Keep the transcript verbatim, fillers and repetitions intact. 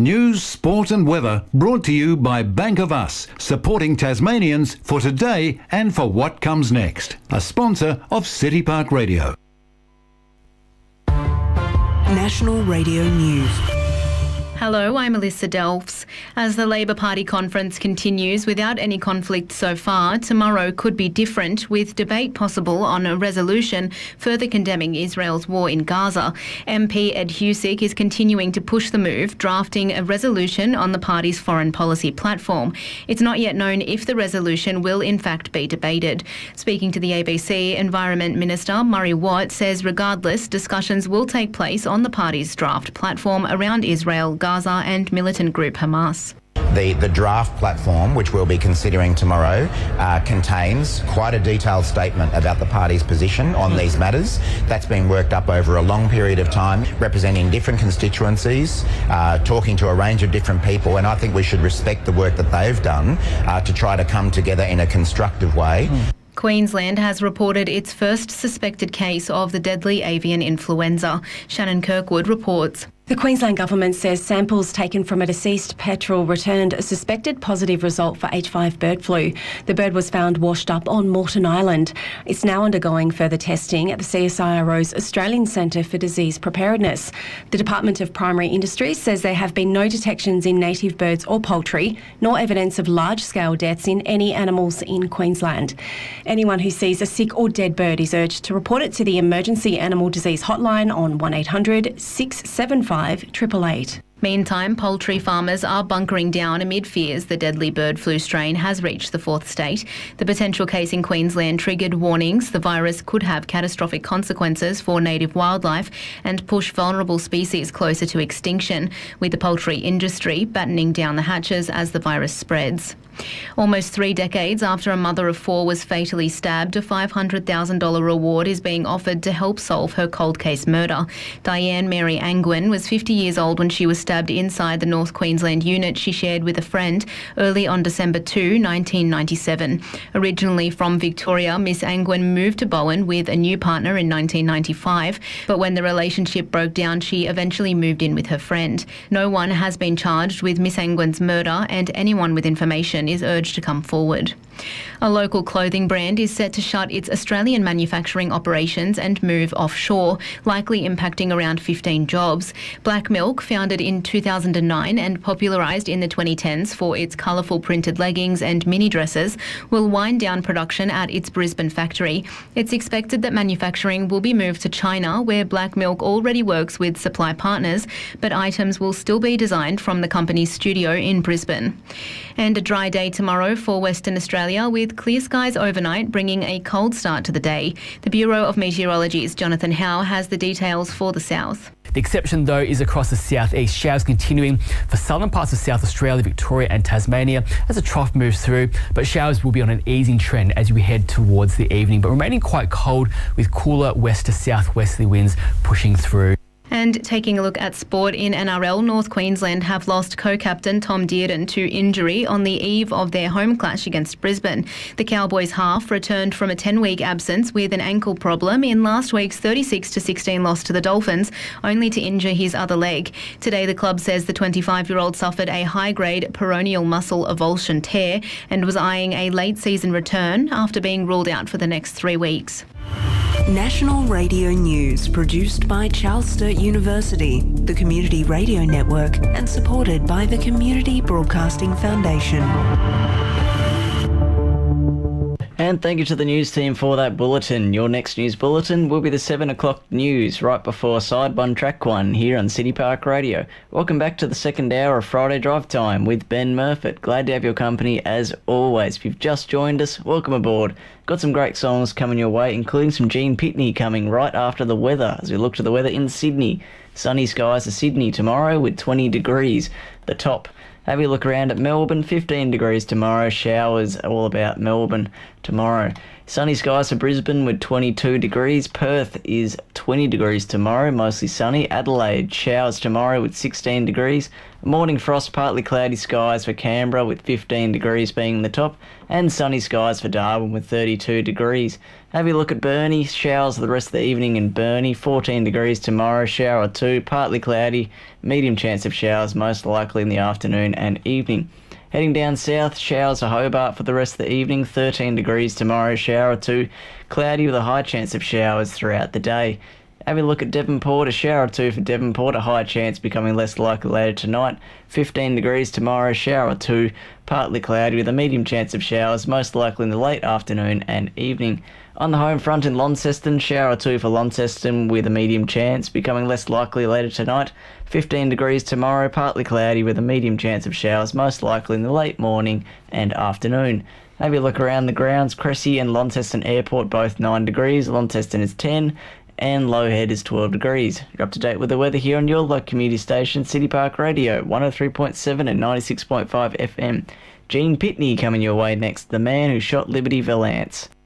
News, sport and weather brought to you by Bank of Us, supporting Tasmanians for today and for what comes next. A sponsor of City Park Radio. National Radio News. Hello, I'm Alyssa Delfs. As the Labor Party conference continues without any conflict so far, tomorrow could be different, with debate possible on a resolution further condemning Israel's war in Gaza. M P Ed Husic is continuing to push the move, drafting a resolution on the party's foreign policy platform. It's not yet known if the resolution will in fact be debated. Speaking to the A B C, Environment Minister Murray Watt says regardless, discussions will take place on the party's draft platform around Israel, Gaza and militant group Hamas. The, the draft platform, which we'll be considering tomorrow, uh, contains quite a detailed statement about the party's position on these matters. That's been worked up over a long period of time, representing different constituencies, uh, talking to a range of different people, and I think we should respect the work that they've done uh, to try to come together in a constructive way. Mm. Queensland has reported its first suspected case of the deadly avian influenza. Shannon Kirkwood reports. The Queensland Government says samples taken from a deceased petrel returned a suspected positive result for H five bird flu. The bird was found washed up on Moreton Island. It's now undergoing further testing at the C S I R O's Australian Centre for Disease Preparedness. The Department of Primary Industries says there have been no detections in native birds or poultry, nor evidence of large-scale deaths in any animals in Queensland. Anyone who sees a sick or dead bird is urged to report it to the Emergency Animal Disease Hotline on one eight hundred six seven five eight eight eight. Meantime, poultry farmers are bunkering down amid fears the deadly bird flu strain has reached the fourth state. The potential case in Queensland triggered warnings the virus could have catastrophic consequences for native wildlife and push vulnerable species closer to extinction, with the poultry industry battening down the hatches as the virus spreads. Almost three decades after a mother of four was fatally stabbed, a five hundred thousand dollars reward is being offered to help solve her cold case murder. Diane Mary Angwin was fifty years old when she was stabbed inside the North Queensland unit she shared with a friend early on December second, nineteen ninety-seven. Originally from Victoria, Miss Angwin moved to Bowen with a new partner in nineteen ninety-five, but when the relationship broke down, she eventually moved in with her friend. No one has been charged with Miss Angwin's murder, and anyone with information is urged to come forward. A local clothing brand is set to shut its Australian manufacturing operations and move offshore, likely impacting around fifteen jobs. Black Milk, founded in two thousand nine and popularised in the twenty tens for its colourful printed leggings and mini dresses, will wind down production at its Brisbane factory. It's expected that manufacturing will be moved to China, where Black Milk already works with supply partners, but items will still be designed from the company's studio in Brisbane. And a dry day tomorrow for Western Australia, with clear skies overnight, bringing a cold start to the day. The Bureau of Meteorology's Jonathan Howe has the details for the south. The exception, though, is across the southeast. Showers continuing for southern parts of South Australia, Victoria and Tasmania as a trough moves through, but showers will be on an easing trend as we head towards the evening, but remaining quite cold with cooler west to southwesterly winds pushing through. And taking a look at sport in N R L, North Queensland have lost co-captain Tom Dearden to injury on the eve of their home clash against Brisbane. The Cowboys half returned from a ten-week absence with an ankle problem in last week's thirty-six to sixteen loss to the Dolphins, only to injure his other leg. Today, the club says the twenty-five-year-old suffered a high-grade peroneal muscle avulsion tear and was eyeing a late-season return after being ruled out for the next three weeks. National Radio News, produced by Charles Sturt University, the Community Radio Network, and supported by the Community Broadcasting Foundation. And thank you to the news team for that bulletin. Your next news bulletin will be the seven o'clock news right before Side One Track One here on City Park Radio. Welcome back to the second hour of Friday Drive Time with Ben Murfitt. Glad to have your company as always. If you've just joined us, welcome aboard. Got some great songs coming your way, including some Gene Pitney coming right after the weather as we look to the weather in Sydney. Sunny skies to Sydney tomorrow with twenty degrees. The top. Have a look around at Melbourne, fifteen degrees tomorrow. Showers all about Melbourne tomorrow. Sunny skies for Brisbane with twenty-two degrees. Perth is twenty degrees tomorrow, mostly sunny. Adelaide, showers tomorrow with sixteen degrees. Morning frost, partly cloudy skies for Canberra with fifteen degrees being the top. And sunny skies for Darwin with thirty-two degrees. Have a look at Burnie. Showers for the rest of the evening in Burnie. fourteen degrees tomorrow, shower or two. Partly cloudy, medium chance of showers, most likely in the afternoon and evening. Heading down south, showers for Hobart for the rest of the evening. thirteen degrees tomorrow, shower or two. Cloudy with a high chance of showers throughout the day. Having a look at Devonport, a shower or two for Devonport, a high chance becoming less likely later tonight. fifteen degrees tomorrow, shower or two. Partly cloudy with a medium chance of showers, most likely in the late afternoon and evening. On the home front in Launceston, shower or two for Launceston with a medium chance, becoming less likely later tonight. fifteen degrees tomorrow, partly cloudy with a medium chance of showers, most likely in the late morning and afternoon. Have a look around the grounds. Cressy and Launceston Airport both nine degrees, Launceston is ten, and Lowhead is twelve degrees. You're up to date with the weather here on your local community station, City Park Radio, one oh three point seven and ninety-six point five F M. Gene Pitney coming your way next, the man who shot Liberty Valance.